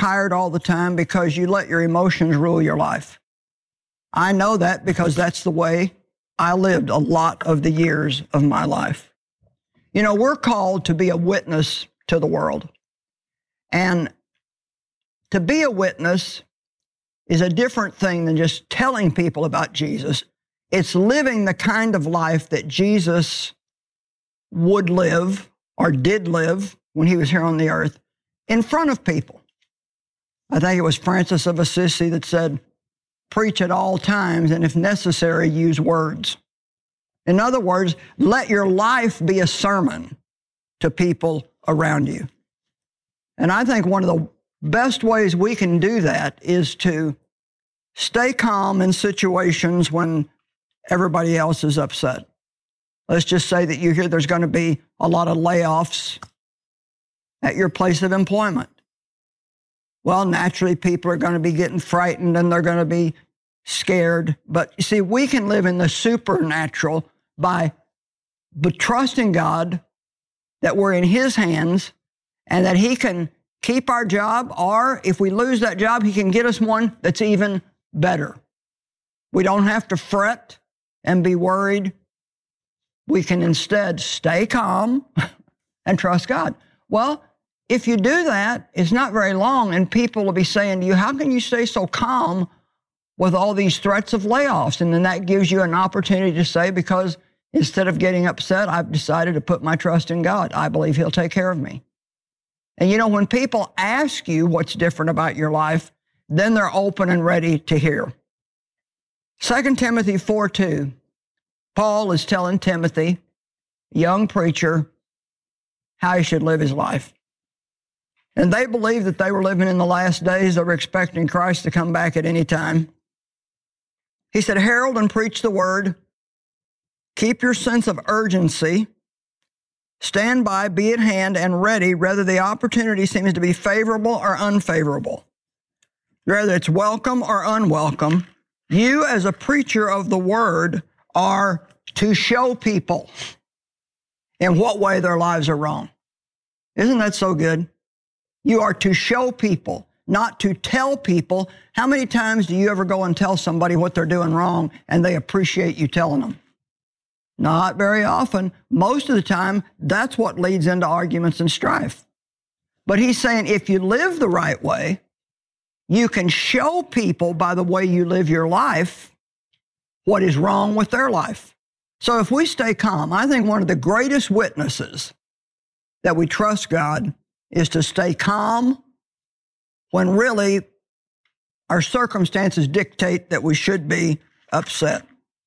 tired all the time because you let your emotions rule your life. I know that because that's the way I lived a lot of the years of my life. You know, we're called to be a witness to the world. And to be a witness is a different thing than just telling people about Jesus. It's living the kind of life that Jesus would live or did live when he was here on the earth in front of people. I think it was Francis of Assisi that said, preach at all times, and if necessary, use words. In other words, let your life be a sermon to people around you. And I think one of the best ways we can do that is to stay calm in situations when everybody else is upset. Let's just say that you hear there's going to be a lot of layoffs at your place of employment. Well, naturally, people are going to be getting frightened and they're going to be scared. But you see, we can live in the supernatural by trusting God that we're in his hands and that he can keep our job, or if we lose that job, he can get us one that's even better. We don't have to fret and be worried. We can instead stay calm and trust God. Well, if you do that, it's not very long, and people will be saying to you, how can you stay so calm with all these threats of layoffs? And then that gives you an opportunity to say, because instead of getting upset, I've decided to put my trust in God. I believe he'll take care of me. And you know, when people ask you what's different about your life, then they're open and ready to hear. 2 Timothy 4:2, Paul is telling Timothy, a young preacher, how he should live his life. And they believed that they were living in the last days. They were expecting Christ to come back at any time. He said, herald and preach the word. Keep your sense of urgency. Stand by, be at hand, and ready, whether the opportunity seems to be favorable or unfavorable. Whether it's welcome or unwelcome, you as a preacher of the word are to show people in what way their lives are wrong. Isn't that so good? You are to show people, not to tell people. How many times do you ever go and tell somebody what they're doing wrong and they appreciate you telling them? Not very often. Most of the time, that's what leads into arguments and strife. But he's saying if you live the right way, you can show people by the way you live your life what is wrong with their life. So if we stay calm, I think one of the greatest witnesses that we trust God is to stay calm when really our circumstances dictate that we should be upset.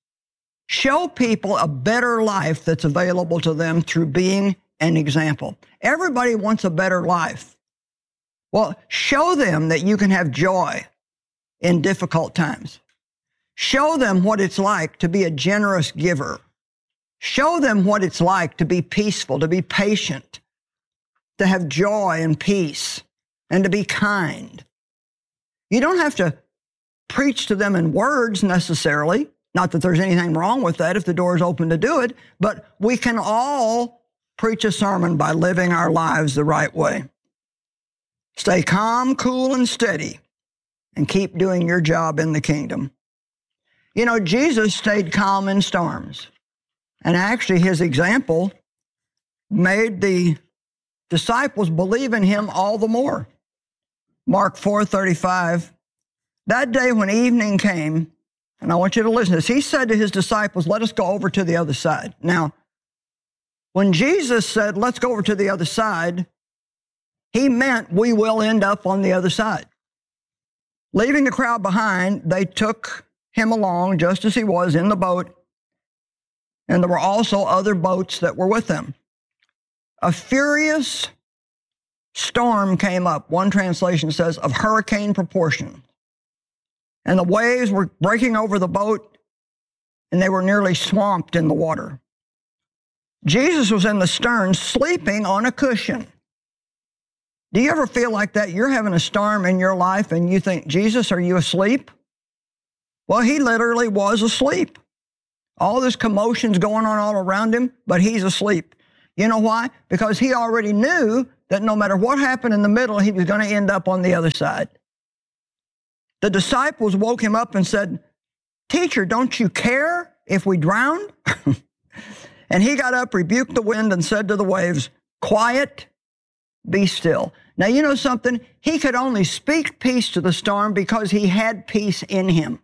Show people a better life that's available to them through being an example. Everybody wants a better life. Well, show them that you can have joy in difficult times. Show them what it's like to be a generous giver. Show them what it's like to be peaceful, to be patient, to have joy and peace, and to be kind. You don't have to preach to them in words necessarily. Not that there's anything wrong with that if the door is open to do it, but we can all preach a sermon by living our lives the right way. Stay calm, cool, and steady, and keep doing your job in the kingdom. You know, Jesus stayed calm in storms, and actually his example made the disciples believe in him all the more. Mark 4:35, that day when evening came, and I want you to listen to this, he said to his disciples, let us go over to the other side. Now, when Jesus said, let's go over to the other side, he meant we will end up on the other side. Leaving the crowd behind, they took him along just as he was in the boat, and there were also other boats that were with them. A furious storm came up. One translation says of hurricane proportion. And the waves were breaking over the boat, and they were nearly swamped in the water. Jesus was in the stern, sleeping on a cushion. Do you ever feel like that? You're having a storm in your life, and you think, Jesus, are you asleep? Well, he literally was asleep. All this commotion's going on all around him, but he's asleep. You know why? Because he already knew that no matter what happened in the middle, he was going to end up on the other side. The disciples woke him up and said, "Teacher, don't you care if we drown?" And he got up, rebuked the wind, and said to the waves, "Quiet, be still." Now, you know something? He could only speak peace to the storm because he had peace in him.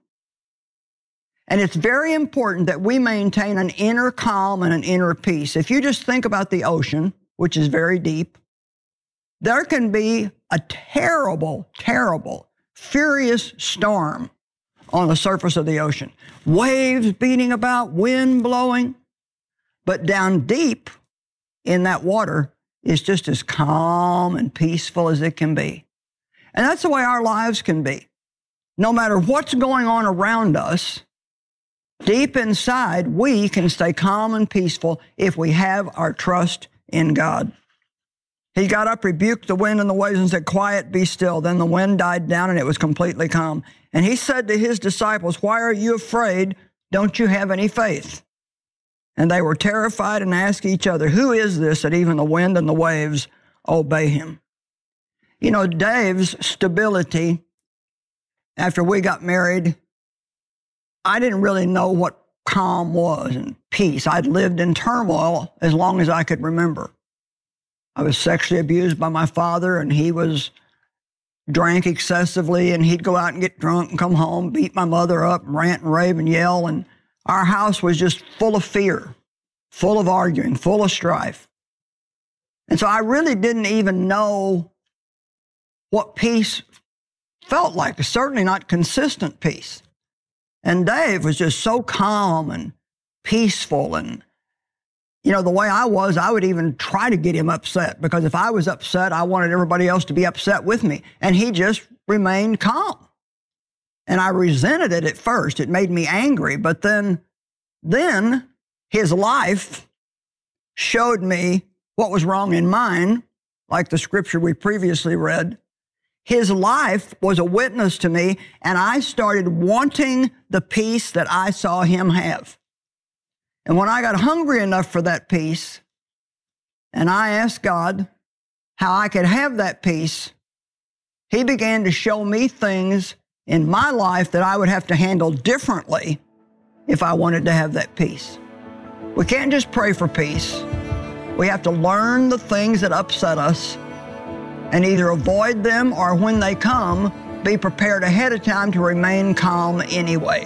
And it's very important that we maintain an inner calm and an inner peace. If you just think about the ocean, which is very deep, there can be a terrible, terrible, furious storm on the surface of the ocean. Waves beating about, wind blowing. But down deep in that water is just as calm and peaceful as it can be. And that's the way our lives can be. No matter what's going on around us, deep inside, we can stay calm and peaceful if we have our trust in God. He got up, rebuked the wind and the waves, and said, "Quiet, be still." Then the wind died down and it was completely calm. And he said to his disciples, "Why are you afraid? Don't you have any faith?" And they were terrified and asked each other, "Who is this that even the wind and the waves obey him?" You know, Dave's stability, after we got married, I didn't really know what calm was and peace. I'd lived in turmoil as long as I could remember. I was sexually abused by my father, and he drank excessively, and he'd go out and get drunk and come home, beat my mother up, and rant and rave and yell, and our house was just full of fear, full of arguing, full of strife. And so I really didn't even know what peace felt like, certainly not consistent peace. And Dave was just so calm and peaceful. And, you know, the way I was, I would even try to get him upset, because if I was upset, I wanted everybody else to be upset with me. And he just remained calm. And I resented it at first. It made me angry. But then his life showed me what was wrong in mine, like the scripture we previously read. His life was a witness to me, and I started wanting the peace that I saw him have. And when I got hungry enough for that peace, and I asked God how I could have that peace, he began to show me things in my life that I would have to handle differently if I wanted to have that peace. We can't just pray for peace. We have to learn the things that upset us and either avoid them, or when they come, be prepared ahead of time to remain calm anyway.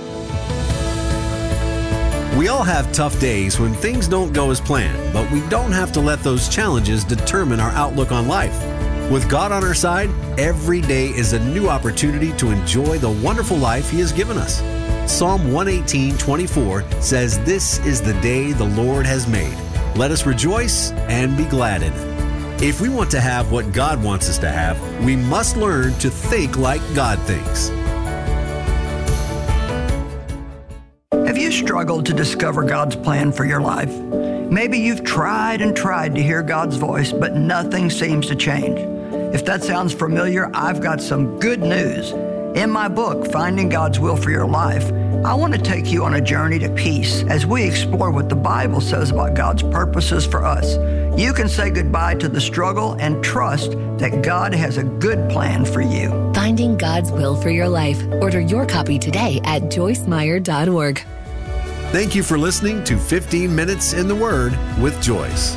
We all have tough days when things don't go as planned, but we don't have to let those challenges determine our outlook on life. With God on our side, every day is a new opportunity to enjoy the wonderful life He has given us. Psalm 118:24 says, "This is the day the Lord has made. Let us rejoice and be glad in it." If we want to have what God wants us to have, we must learn to think like God thinks. Have you struggled to discover God's plan for your life? Maybe you've tried and tried to hear God's voice, but nothing seems to change. If that sounds familiar, I've got some good news. In my book, Finding God's Will for Your Life, I want to take you on a journey to peace as we explore what the Bible says about God's purposes for us. You can say goodbye to the struggle and trust that God has a good plan for you. Finding God's Will for Your Life. Order your copy today at joycemeyer.org. Thank you for listening to 15 Minutes in the Word with Joyce.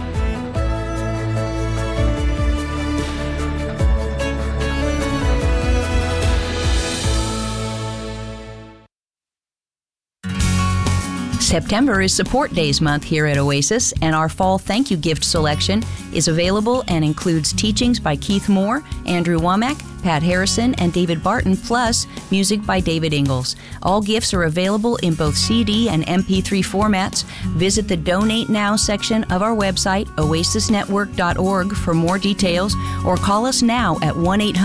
September is Support Days month here at Oasis, and our fall thank you gift selection is available and includes teachings by Keith Moore, Andrew Womack, Pat Harrison, and David Barton, plus music by David Ingalls. All gifts are available in both CD and MP3 formats. Visit the Donate Now section of our website, oasisnetwork.org, for more details, or call us now at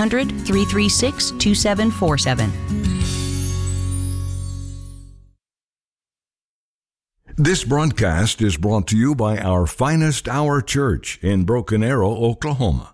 1-800-336-2747. This broadcast is brought to you by our Finest Hour Church in Broken Arrow, Oklahoma.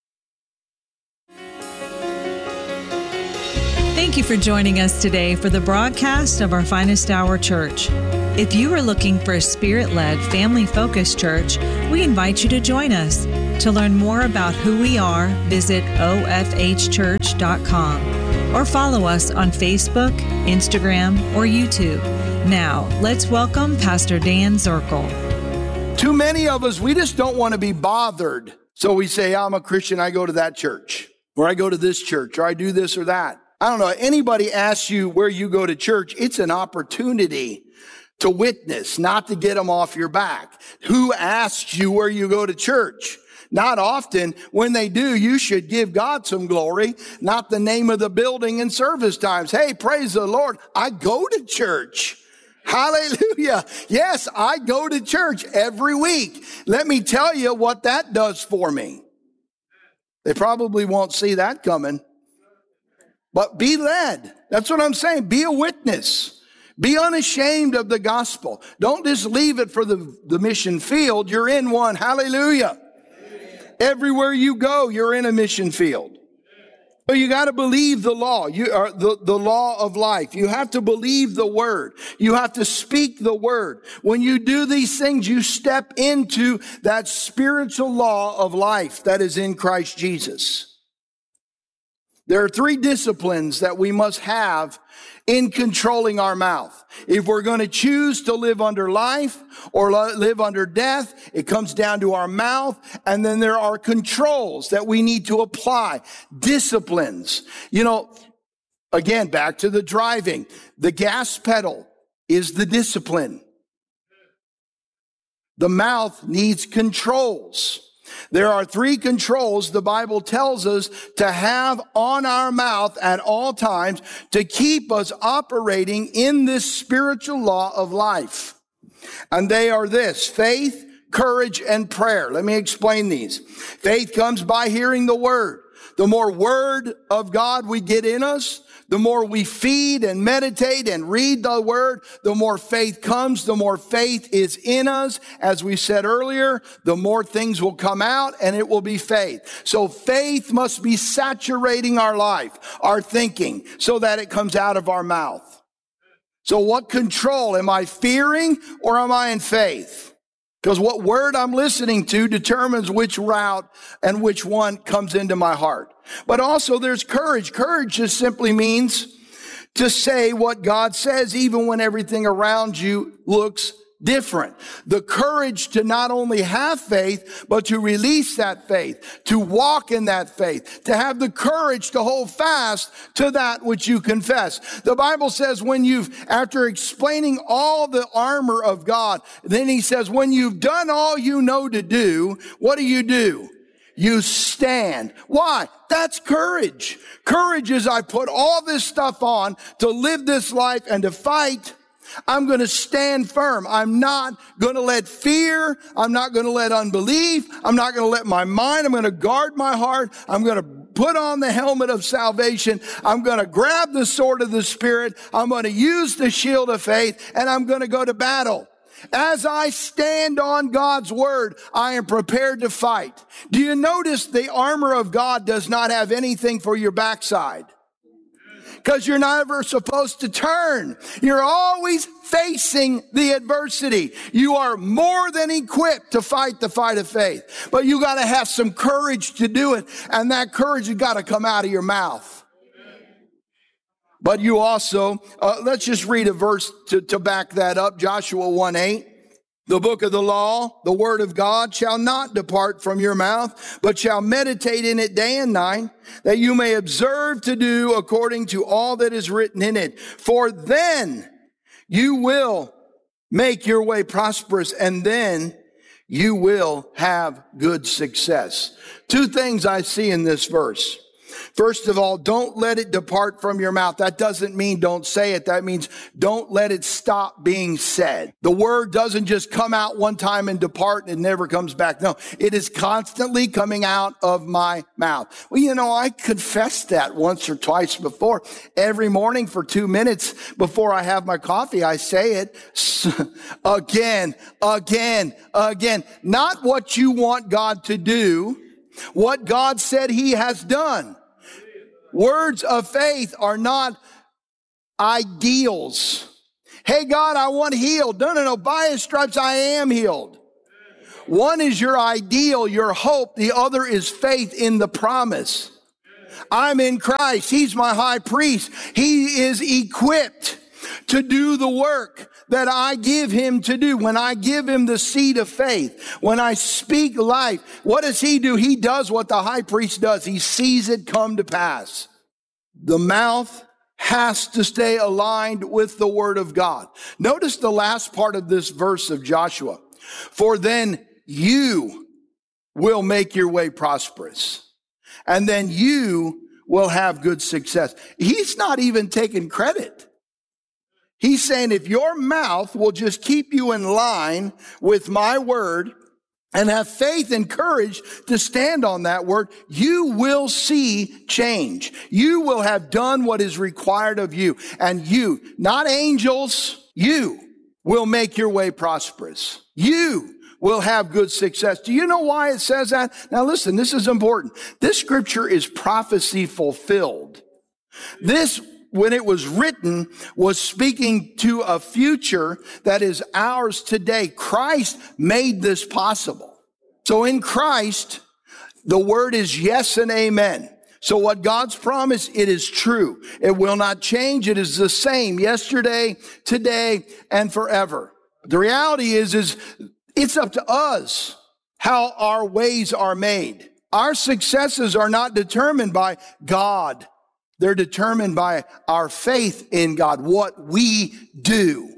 Thank you for joining us today for the broadcast of our Finest Hour Church. If you are looking for a Spirit-led, family-focused church, we invite you to join us. To learn more about who we are, visit ofhchurch.com or follow us on Facebook, Instagram, or YouTube. Now, let's welcome Pastor Dan Zirkle. Too many of us, we just don't want to be bothered. So we say, I'm a Christian, I go to that church, or I go to this church, or I do this or that. I don't know, anybody asks you where you go to church, it's an opportunity to witness, not to get them off your back. Who asks you where you go to church? Not often. When they do, you should give God some glory, not the name of the building and service times. Hey, praise the Lord, I go to church. Hallelujah. Yes, I go to church every week. Let me tell you what that does for me. They probably won't see that coming. But be led. That's what I'm saying. Be a witness. Be unashamed of the gospel. Don't just leave it for the mission field. You're in one. Hallelujah. Everywhere you go, you're in a mission field. But you got to believe the law. You are the law of life. You have to believe the word. You have to speak the word. When you do these things, you step into that spiritual law of life that is in Christ Jesus. There are 3 disciplines that we must have in controlling our mouth. If we're going to choose to live under life or live under death, it comes down to our mouth. And then there are controls that we need to apply, disciplines. You know, again, back to the driving. The gas pedal is the discipline. The mouth needs controls. There are 3 controls the Bible tells us to have on our mouth at all times to keep us operating in this spiritual law of life. And they are this: faith, courage, and prayer. Let me explain these. Faith comes by hearing the word. The more word of God we get in us, the more we feed and meditate and read the word, the more faith comes, the more faith is in us. As we said earlier, the more things will come out and it will be faith. So faith must be saturating our life, our thinking, so that it comes out of our mouth. So what control? Am I fearing or am I in faith? Because what word I'm listening to determines which route and which one comes into my heart. But also there's courage. Courage just simply means to say what God says even when everything around you looks different. The courage to not only have faith, but to release that faith, to walk in that faith, to have the courage to hold fast to that which you confess. The Bible says after explaining all the armor of God, then he says, when you've done all you know to do, what do? You stand. Why? That's courage. Courage is I put all this stuff on to live this life and to fight. I'm going to stand firm. I'm not going to let fear. I'm not going to let unbelief. I'm not going to let my mind. I'm going to guard my heart. I'm going to put on the helmet of salvation. I'm going to grab the sword of the Spirit. I'm going to use the shield of faith, and I'm going to go to battle. As I stand on God's word, I am prepared to fight. Do you notice the armor of God does not have anything for your backside? Because you're never supposed to turn. You're always facing the adversity. You are more than equipped to fight the fight of faith. But you got to have some courage to do it. And that courage has got to come out of your mouth. But you also, let's just read a verse to back that up. Joshua 1:8. The book of the law, the word of God, shall not depart from your mouth, but shall meditate in it day and night, that you may observe to do according to all that is written in it. For then you will make your way prosperous, and then you will have good success. 2 things I see in this verse. First of all, don't let it depart from your mouth. That doesn't mean don't say it. That means don't let it stop being said. The word doesn't just come out one time and depart and it never comes back. No, it is constantly coming out of my mouth. Well, you know, I confessed that once or twice before. Every morning for 2 minutes before I have my coffee, I say it again. Not what you want God to do, what God said he has done. Words of faith are not ideals. Hey, God, I want healed. No. By his stripes I am healed. One is your ideal, your hope. The other is faith in the promise. I'm in Christ. He's my high priest. He is equipped to do the work that I give him to do. When I give him the seed of faith, when I speak life, what does he do? He does what the high priest does. He sees it come to pass. The mouth has to stay aligned with the word of God. Notice the last part of this verse of Joshua. For then you will make your way prosperous, and then you will have good success. He's not even taking credit. He's saying if your mouth will just keep you in line with my word and have faith and courage to stand on that word, you will see change. You will have done what is required of you. And you, not angels, you will make your way prosperous. You will have good success. Do you know why it says that? Now listen, this is important. This scripture is prophecy fulfilled. This, when it was written, was speaking to a future that is ours today. Christ made this possible. So in Christ, the word is yes and amen. So what God's promised, it is true. It will not change. It is the same yesterday, today, and forever. The reality is it's up to us how our ways are made. Our successes are not determined by God. They're determined by our faith in God, what we do.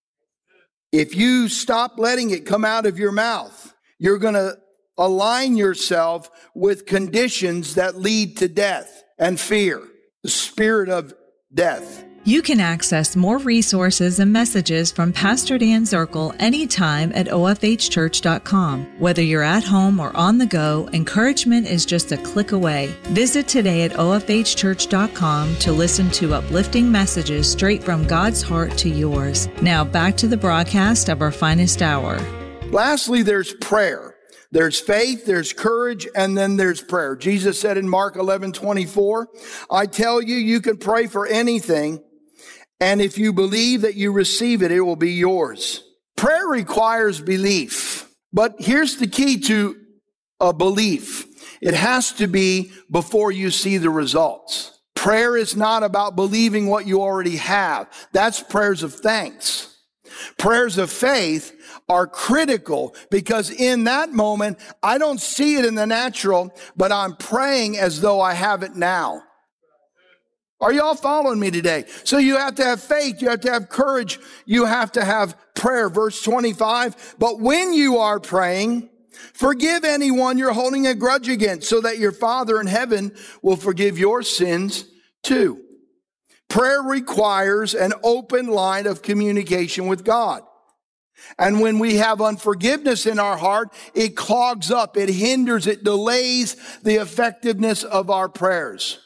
If you stop letting it come out of your mouth, you're going to align yourself with conditions that lead to death and fear, the spirit of death. You can access more resources and messages from Pastor Dan Zirkel anytime at ofhchurch.com. Whether you're at home or on the go, encouragement is just a click away. Visit today at ofhchurch.com to listen to uplifting messages straight from God's heart to yours. Now back to the broadcast of our finest hour. Lastly, there's prayer. There's faith, there's courage, and then there's prayer. Jesus said in Mark 11:24, I tell you, you can pray for anything, and if you believe that you receive it, it will be yours. Prayer requires belief. But here's the key to a belief. It has to be before you see the results. Prayer is not about believing what you already have. That's prayers of thanks. Prayers of faith are critical because in that moment, I don't see it in the natural, but I'm praying as though I have it now. Are y'all following me today? So you have to have faith. You have to have courage. You have to have prayer. Verse 25, but when you are praying, forgive anyone you're holding a grudge against so that your Father in heaven will forgive your sins too. Prayer requires an open line of communication with God. And when we have unforgiveness in our heart, it clogs up, it hinders, it delays the effectiveness of our prayers.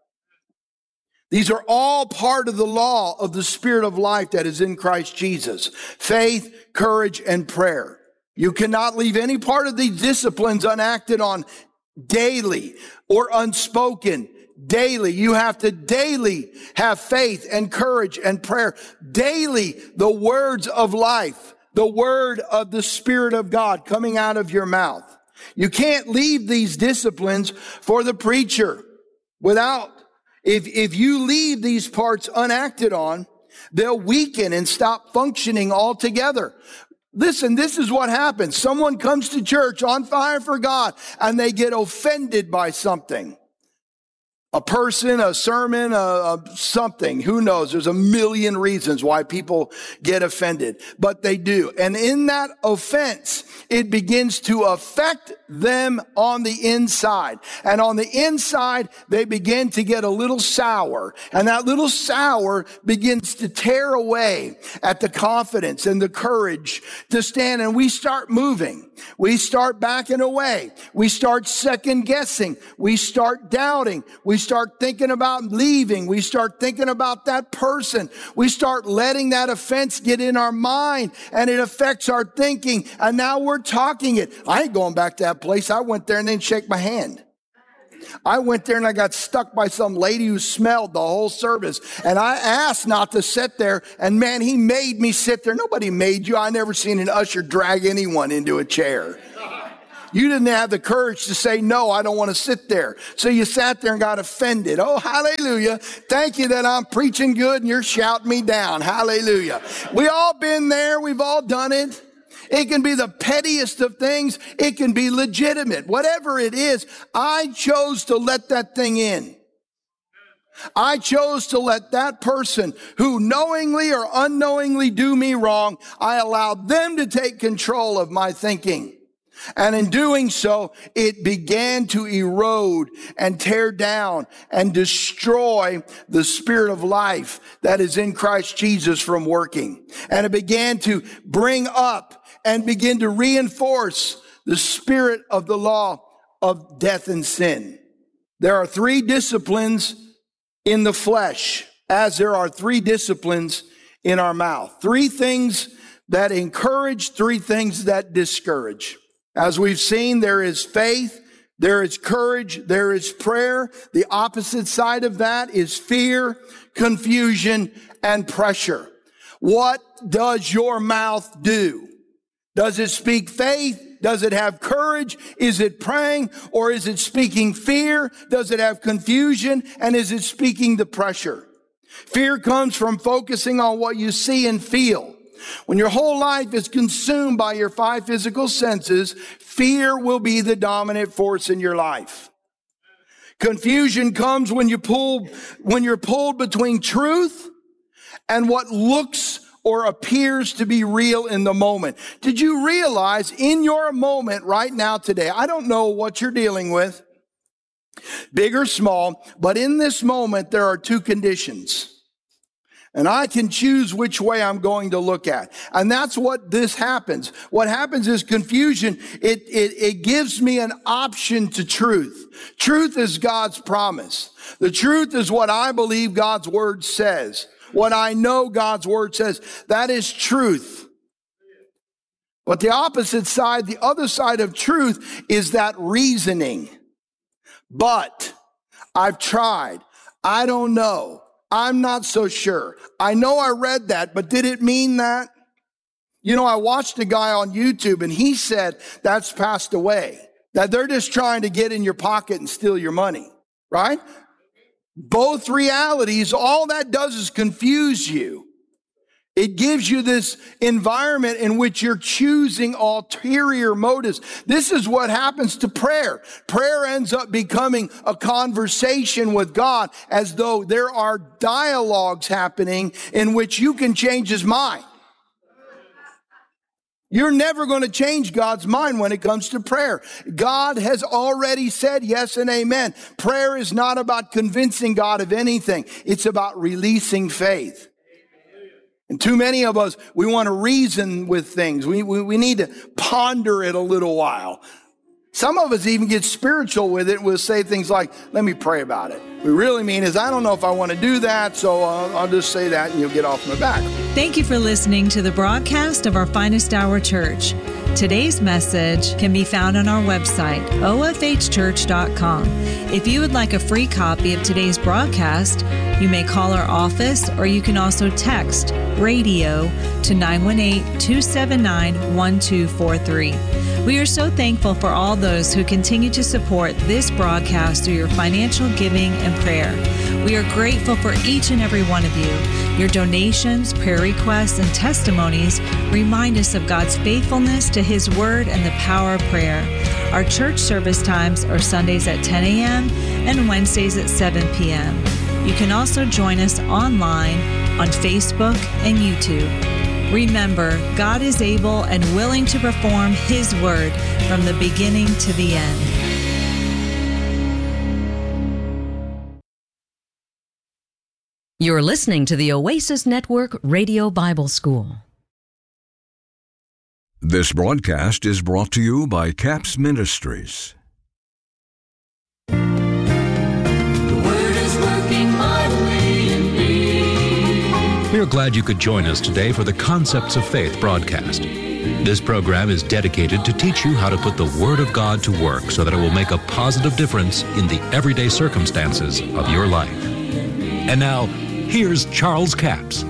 These are all part of the law of the Spirit of life that is in Christ Jesus. Faith, courage, and prayer. You cannot leave any part of these disciplines unacted on daily or unspoken daily. You have to daily have faith and courage and prayer. Daily, the words of life, the word of the Spirit of God coming out of your mouth. You can't leave these disciplines for the preacher without. If you leave these parts unacted on, they'll weaken and stop functioning altogether. Listen, this is what happens. Someone comes to church on fire for God and they get offended by something. A person, a sermon, something. Who knows? There's a million reasons why people get offended, but they do. And in that offense, it begins to affect them on the inside. And on the inside, they begin to get a little sour. And that little sour begins to tear away at the confidence and the courage to stand. And we start moving. We start backing away. We start second guessing. We start doubting. We start thinking about leaving. We start thinking about that person. We start letting that offense get in our mind and it affects our thinking. And now we're talking it. I ain't going back to that place. I went there and didn't shake my hand. I went there and I got stuck by some lady who smelled the whole service. And I asked not to sit there. And man, he made me sit there. Nobody made you. I never seen an usher drag anyone into a chair. You didn't have the courage to say, no, I don't want to sit there. So you sat there and got offended. Oh, hallelujah. Thank you that I'm preaching good and you're shouting me down. Hallelujah. We all been there. We've all done it. It can be the pettiest of things. It can be legitimate. Whatever it is, I chose to let that thing in. I chose to let that person who knowingly or unknowingly do me wrong, I allowed them to take control of my thinking. And in doing so, it began to erode and tear down and destroy the spirit of life that is in Christ Jesus from working. And it began to bring up and begin to reinforce the spirit of the law of death and sin. There are 3 disciplines in the flesh, as there are 3 disciplines in our mouth. 3 things that encourage, 3 things that discourage. As we've seen, there is faith, there is courage, there is prayer. The opposite side of that is fear, confusion, and pressure. What does your mouth do? Does it speak faith? Does it have courage? Is it praying? Or is it speaking fear? Does it have confusion? And is it speaking the pressure? Fear comes from focusing on what you see and feel. When your whole life is consumed by your 5 physical senses, fear will be the dominant force in your life. Confusion comes when you're pulled between truth and what looks or appears to be real in the moment. Did you realize in your moment right now today, I don't know what you're dealing with, big or small, but in this moment there are 2 conditions. And I can choose which way I'm going to look at. And that's what this happens. What happens is confusion. It gives me an option to truth. Truth is God's promise. The truth is what I believe God's word says. What I know God's word says. That is truth. But the opposite side, the other side of truth is that reasoning. But I've tried. I don't know. I'm not so sure. I know I read that, but did it mean that? You know, I watched a guy on YouTube and he said that's passed away, that they're just trying to get in your pocket and steal your money, right? Both realities, all that does is confuse you. It gives you this environment in which you're choosing ulterior motives. This is what happens to prayer. Prayer ends up becoming a conversation with God as though there are dialogues happening in which you can change his mind. You're never going to change God's mind when it comes to prayer. God has already said yes and amen. Prayer is not about convincing God of anything. It's about releasing faith. And too many of us, we want to reason with things. We need to ponder it a little while. Some of us even get spiritual with it. We'll say things like, let me pray about it. What we really mean is, I don't know if I want to do that, so I'll just say that and you'll get off my back. Thank you for listening to the broadcast of our Finest Hour Church. Today's message can be found on our website, ofhchurch.com. If you would like a free copy of today's broadcast, you may call our office or you can also text radio to 918-279-1243. We are so thankful for all those who continue to support this broadcast through your financial giving and prayer. We are grateful for each and every one of you. Your donations, prayer requests, and testimonies remind us of God's faithfulness to His Word and the power of prayer. Our church service times are Sundays at 10 a.m. and Wednesdays at 7 p.m. You can also join us online on Facebook and YouTube. Remember, God is able and willing to perform His Word from the beginning to the end. You're listening to the Oasis Network Radio Bible School. This broadcast is brought to you by CAPS Ministries. The Word is working mightily in me. We are glad you could join us today for the Concepts of Faith broadcast. This program is dedicated to teach you how to put the Word of God to work so that it will make a positive difference in the everyday circumstances of your life. And now, here's Charles Capps.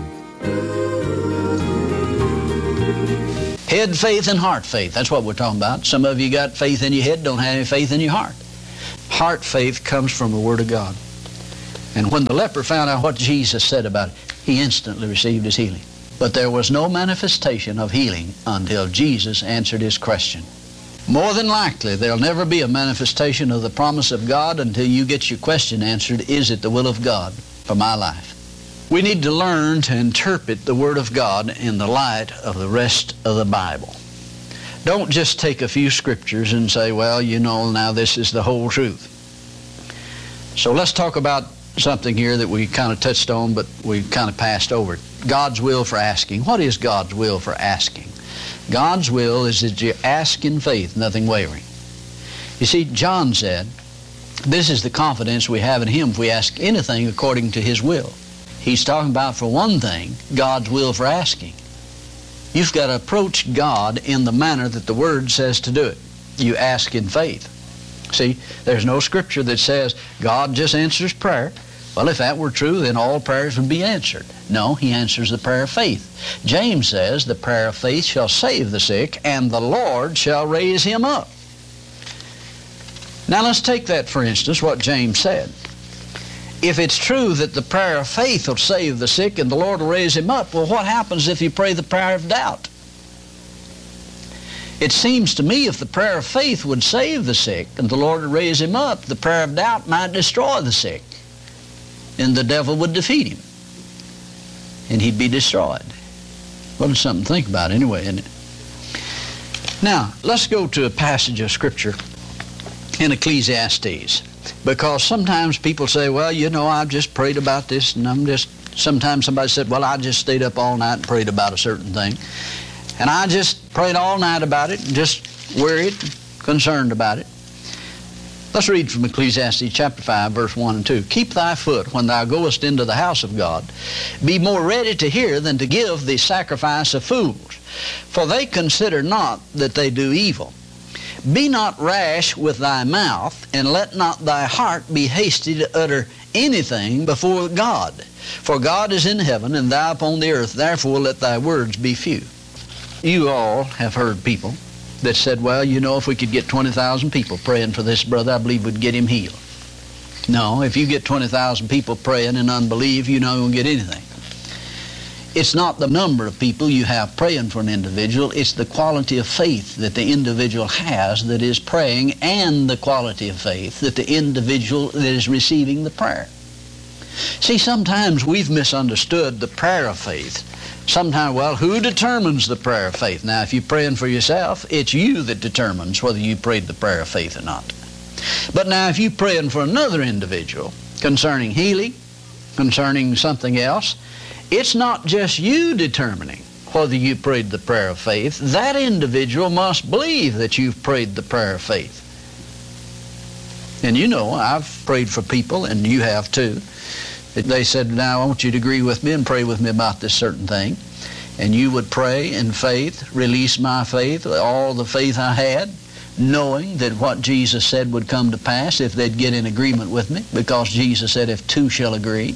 Head faith and heart faith. That's what we're talking about. Some of you got faith in your head, don't have any faith in your heart. Heart faith comes from the Word of God. And when the leper found out what Jesus said about it, he instantly received his healing. But there was no manifestation of healing until Jesus answered his question. More than likely, there'll never be a manifestation of the promise of God until you get your question answered, is it the will of God for my life? We need to learn to interpret the Word of God in the light of the rest of the Bible. Don't just take a few scriptures and say, well, you know, now this is the whole truth. So let's talk about something here that we kind of touched on, but we kind of passed over. God's will for asking. What is God's will for asking? God's will is that you ask in faith, nothing wavering. You see, John said, this is the confidence we have in Him if we ask anything according to His will. He's talking about, for one thing, God's will for asking. You've got to approach God in the manner that the Word says to do it. You ask in faith. See, there's no scripture that says God just answers prayer. Well, if that were true, then all prayers would be answered. No, He answers the prayer of faith. James says, the prayer of faith shall save the sick, and the Lord shall raise him up. Now let's take that, for instance, what James said. If it's true that the prayer of faith will save the sick and the Lord will raise him up, well, what happens if you pray the prayer of doubt? It seems to me if the prayer of faith would save the sick and the Lord would raise him up, the prayer of doubt might destroy the sick. And the devil would defeat him. And he'd be destroyed. Well, it's something to think about anyway, isn't it? Now, let's go to a passage of Scripture in Ecclesiastes. Because sometimes people say, well, you know, I've just prayed about this, and sometimes somebody said, well, I just stayed up all night and prayed about a certain thing. And I just prayed all night about it and just worried, concerned about it. Let's read from Ecclesiastes chapter 5, verse 1 and 2. Keep thy foot when thou goest into the house of God. Be more ready to hear than to give the sacrifice of fools. For they consider not that they do evil. Be not rash with thy mouth, and let not thy heart be hasty to utter anything before God. For God is in heaven, and thou upon the earth. Therefore let thy words be few. You all have heard people that said, well, you know, if we could get 20,000 people praying for this brother, I believe we'd get him healed. No, if you get 20,000 people praying in unbelief, you're not going to get anything. It's not the number of people you have praying for an individual, it's the quality of faith that the individual has that is praying, and the quality of faith that the individual that is receiving the prayer. See, sometimes we've misunderstood the prayer of faith. Sometimes, well, who determines the prayer of faith? Now, if you're praying for yourself, it's you that determines whether you prayed the prayer of faith or not. But now, if you're praying for another individual concerning healing, concerning something else, it's not just you determining whether you prayed the prayer of faith. That individual must believe that you've prayed the prayer of faith. And you know, I've prayed for people, and you have too. They said, now I want you to agree with me and pray with me about this certain thing. And you would pray in faith, release my faith, all the faith I had, knowing that what Jesus said would come to pass if they'd get in agreement with me, because Jesus said, if two shall agree.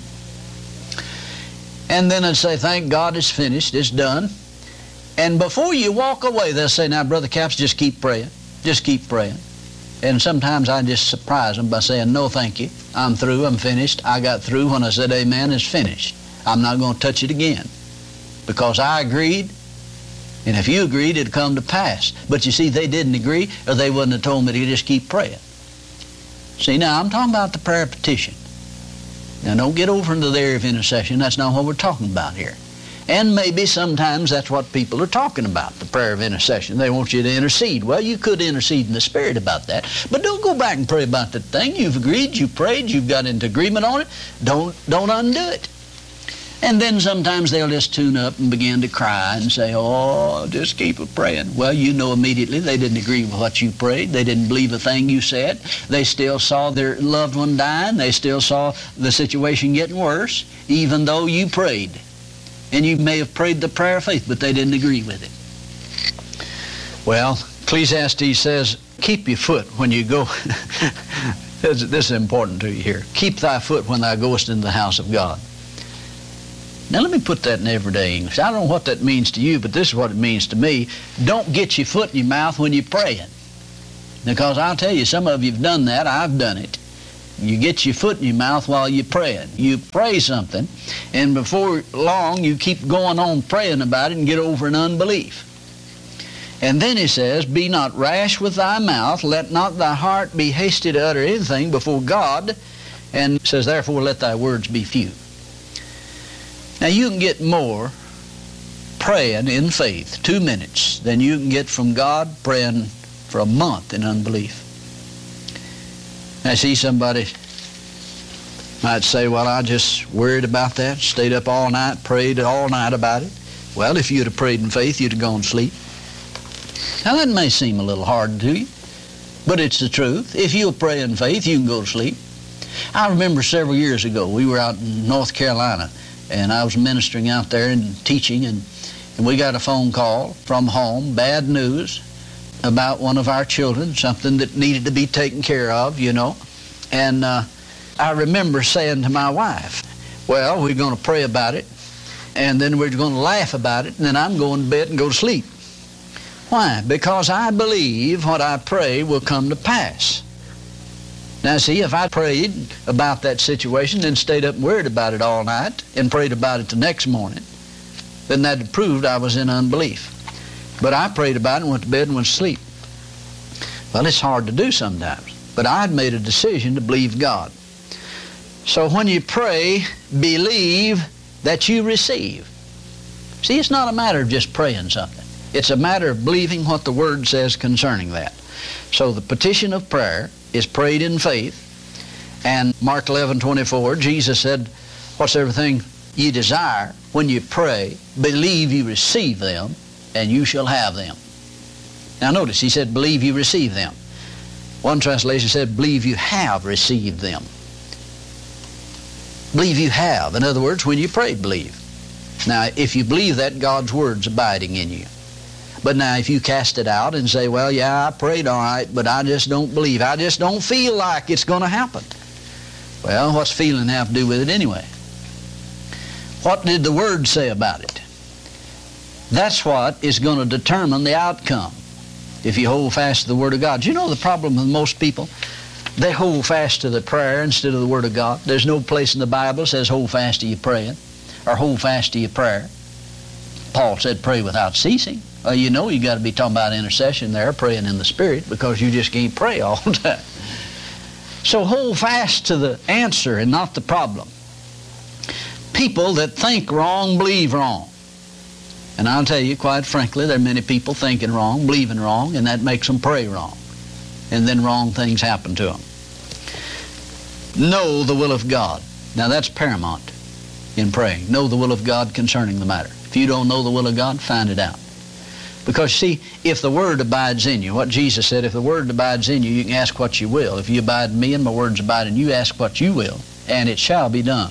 And then I'd say, thank God it's finished, it's done. And before you walk away, they'll say, now, Brother Capps, just keep praying. Just keep praying. And sometimes I just surprise them by saying, no, thank you. I'm through, I'm finished. I got through when I said amen, it's finished. I'm not going to touch it again. Because I agreed, and if you agreed, it'd come to pass. But you see, they didn't agree, or they wouldn't have told me to just keep praying. See, now, I'm talking about the prayer petition. Now, don't get over into the area of intercession. That's not what we're talking about here. And maybe sometimes that's what people are talking about, the prayer of intercession. They want you to intercede. Well, you could intercede in the Spirit about that, but don't go back and pray about that thing. You've agreed, you've prayed, you've got into agreement on it. Don't undo it. And then sometimes they'll just tune up and begin to cry and say, oh, just keep praying. Well, you know immediately they didn't agree with what you prayed. They didn't believe a thing you said. They still saw their loved one dying. They still saw the situation getting worse, even though you prayed. And you may have prayed the prayer of faith, but they didn't agree with it. Well, Ecclesiastes says, keep your foot when you go. This is important to you here. Keep thy foot when thou goest into the house of God. Now let me put that in everyday English. I don't know what that means to you, but this is what it means to me. Don't get your foot in your mouth when you're praying. Because I'll tell you, some of you have done that. I've done it. You get your foot in your mouth while you're praying. You pray something, and before long you keep going on praying about it and get over in unbelief. And then he says, be not rash with thy mouth, let not thy heart be hasty to utter anything before God, and says, therefore let thy words be few. Now you can get more praying in faith, 2 minutes, than you can get from God praying for a month in unbelief. I see somebody might say, well, I just worried about that, stayed up all night, prayed all night about it. Well, if you'd have prayed in faith, you'd have gone to sleep. Now that may seem a little hard to you, but it's the truth. If you'll pray in faith, you can go to sleep. I remember several years ago, we were out in North Carolina, and I was ministering out there and teaching, and we got a phone call from home, bad news about one of our children, something that needed to be taken care of, you know. And I remember saying to my wife, well, we're going to pray about it, and then we're going to laugh about it, and then I'm going to bed and go to sleep. Why? Because I believe what I pray will come to pass. Now see, if I prayed about that situation and stayed up and worried about it all night and prayed about it the next morning, then that had proved I was in unbelief. But I prayed about it and went to bed and went to sleep. Well, it's hard to do sometimes, but I had made a decision to believe God. So when you pray, believe that you receive. See, it's not a matter of just praying something. It's a matter of believing what the Word says concerning that. So the petition of prayer is prayed in faith. And Mark 11:24, Jesus said, whatsoever thing ye desire, when you pray, believe you receive them, and you shall have them. Now notice, he said, believe you receive them. One translation said, believe you have received them. Believe you have. In other words, when you pray, believe. Now, if you believe that, God's Word's abiding in you. But now if you cast it out and say, well, yeah, I prayed all right, but I just don't believe. I just don't feel like it's going to happen. Well, what's feeling have to do with it anyway? What did the Word say about it? That's what is going to determine the outcome if you hold fast to the Word of God. Do you know the problem with most people? They hold fast to the prayer instead of the Word of God. There's no place in the Bible that says hold fast to your praying or hold fast to your prayer. Paul said pray without ceasing. You know you got to be talking about intercession there, praying in the Spirit, because you just can't pray all the time. So hold fast to the answer and not the problem. People that think wrong believe wrong. And I'll tell you, quite frankly, there are many people thinking wrong, believing wrong, and that makes them pray wrong. And then wrong things happen to them. Know the will of God. Now that's paramount in praying. Know the will of God concerning the matter. If you don't know the will of God, find it out. Because, see, if the Word abides in you, what Jesus said, if the Word abides in you, you can ask what you will. If you abide in me and my words abide in you, ask what you will, and it shall be done.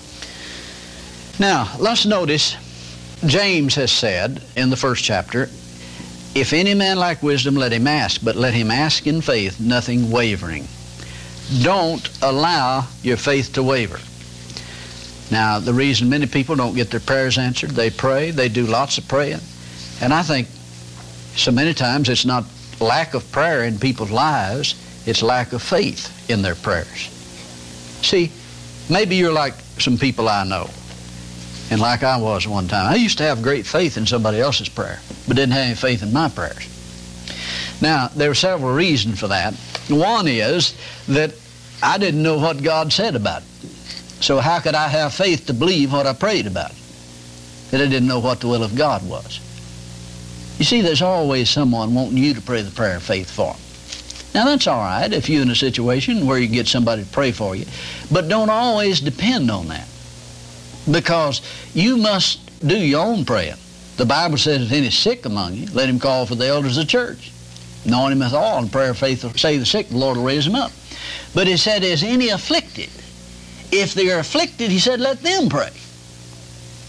Now, let's notice, James has said in the first chapter, if any man lack wisdom, let him ask, but let him ask in faith, nothing wavering. Don't allow your faith to waver. Now, the reason many people don't get their prayers answered, they pray, they do lots of praying, and I think so many times it's not lack of prayer in people's lives, it's lack of faith in their prayers. See, maybe you're like some people I know, and like I was one time. I used to have great faith in somebody else's prayer, but didn't have any faith in my prayers. Now, there are several reasons for that. One is that I didn't know what God said about it. So how could I have faith to believe what I prayed about? That I didn't know what the will of God was. You see, there's always someone wanting you to pray the prayer of faith for them. Now that's all right if you're in a situation where you can get somebody to pray for you, but don't always depend on that, because you must do your own praying. The Bible says, if any is sick among you, let him call for the elders of the church. Anoint him with oil, and prayer of faith will save the sick, the Lord will raise him up. But it said, is any afflicted? If they are afflicted, he said, let them pray.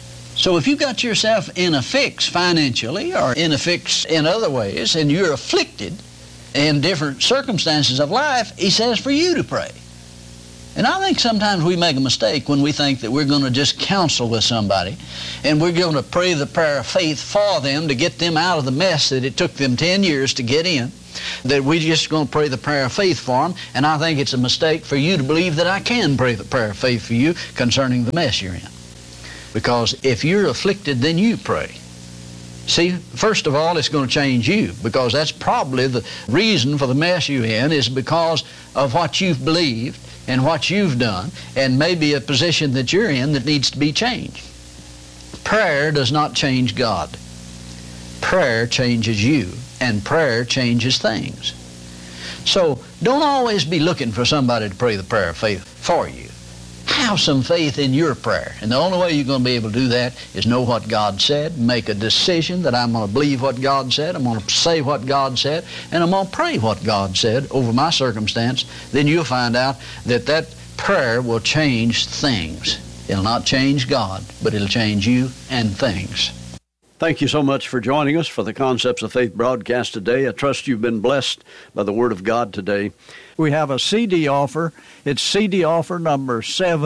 So if you got yourself in a fix financially or in a fix in other ways, and you're afflicted in different circumstances of life, he says for you to pray. And I think sometimes we make a mistake when we think that we're going to just counsel with somebody and we're going to pray the prayer of faith for them to get them out of the mess that it took them 10 years to get in, that we're just going to pray the prayer of faith for them. And I think it's a mistake for you to believe that I can pray the prayer of faith for you concerning the mess you're in. Because if you're afflicted, then you pray. See, first of all, it's going to change you, because that's probably the reason for the mess you're in is because of what you've believed and what you've done, and maybe a position that you're in that needs to be changed. Prayer does not change God. Prayer changes you, and prayer changes things. So don't always be looking for somebody to pray the prayer of faith for you. Have some faith in your prayer. And the only way you're going to be able to do that is know what God said, make a decision that I'm going to believe what God said, I'm going to say what God said, and I'm going to pray what God said over my circumstance. Then you'll find out that that prayer will change things. It'll not change God, but it'll change you and things. Thank you so much for joining us for the Concepts of Faith broadcast today. I trust you've been blessed by the Word of God today. We have a CD offer. It's CD offer number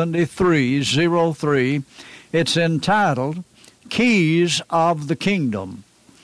7303. It's entitled Keys of the Kingdom.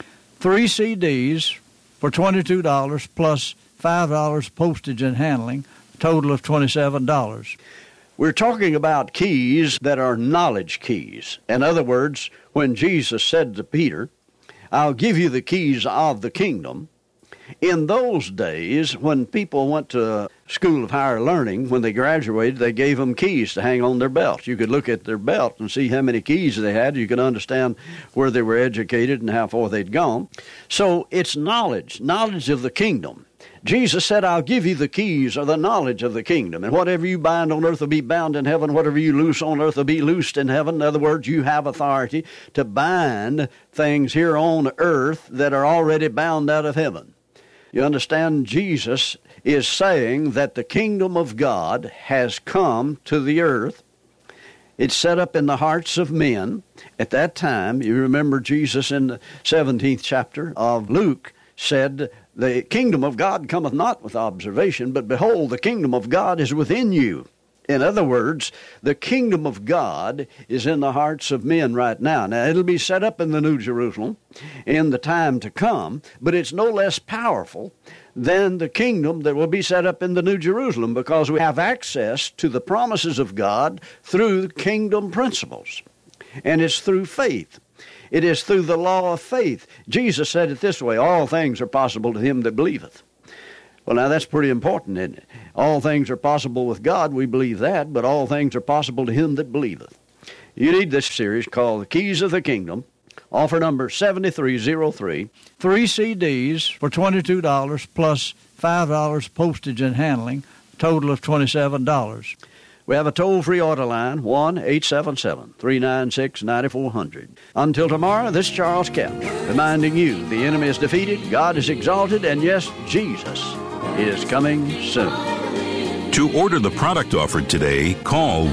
3 CDs for $22 plus $5 postage and handling, a total of $27. We're talking about keys that are knowledge keys. In other words, when Jesus said to Peter, I'll give you the keys of the kingdom, in those days when people went to school of higher learning, when they graduated, they gave them keys to hang on their belt. You could look at their belt and see how many keys they had. You could understand where they were educated and how far they'd gone. So it's knowledge of the kingdom. Jesus said, I'll give you the keys or the knowledge of the kingdom. And whatever you bind on earth will be bound in heaven. Whatever you loose on earth will be loosed in heaven. In other words, you have authority to bind things here on earth that are already bound out of heaven. You understand, Jesus is saying that the kingdom of God has come to the earth. It's set up in the hearts of men. At that time, you remember Jesus in the 17th chapter of Luke said, the kingdom of God cometh not with observation, but behold, the kingdom of God is within you. In other words, the kingdom of God is in the hearts of men right now. Now, it'll be set up in the New Jerusalem in the time to come, but it's no less powerful than the kingdom that will be set up in the New Jerusalem, because we have access to the promises of God through kingdom principles, and it's through faith. It is through the law of faith. Jesus said it this way, all things are possible to him that believeth. Well, now that's pretty important, isn't it? All things are possible with God, we believe that, but all things are possible to him that believeth. You need this series called The Keys of the Kingdom, offer number 7303. 3 CDs for $22 plus $5 postage and handling, a total of $27. We have a toll-free order line, 1-877-396-9400. Until tomorrow, this is Charles Capps, reminding you the enemy is defeated, God is exalted, and yes, Jesus is coming soon. To order the product offered today, call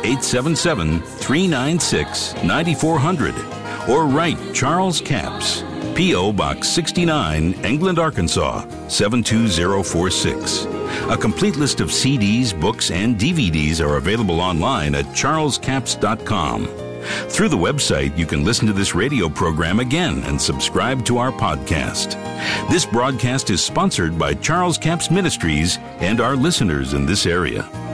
1-877-396-9400 or write Charles Capps, P.O. Box 69, England, Arkansas, 72046. A complete list of CDs, books, and DVDs are available online at charlescapps.com. Through the website, you can listen to this radio program again and subscribe to our podcast. This broadcast is sponsored by Charles Capps Ministries and our listeners in this area.